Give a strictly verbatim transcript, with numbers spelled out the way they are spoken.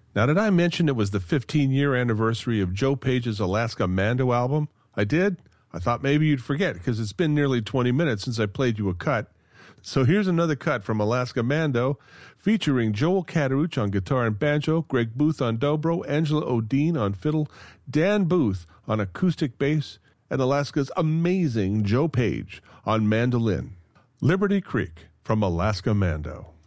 Now, did I mention it was the fifteen-year anniversary of Joe Page's Alaska Mando album? I did? I thought maybe you'd forget, because it's been nearly twenty minutes since I played you a cut. So here's another cut from Alaska Mando, featuring Joel Kataruch on guitar and banjo, Greg Booth on dobro, Angela O'Dean on fiddle, Dan Booth on acoustic bass, and Alaska's amazing Joe Page on mandolin. Liberty Creek from Alaska Mando.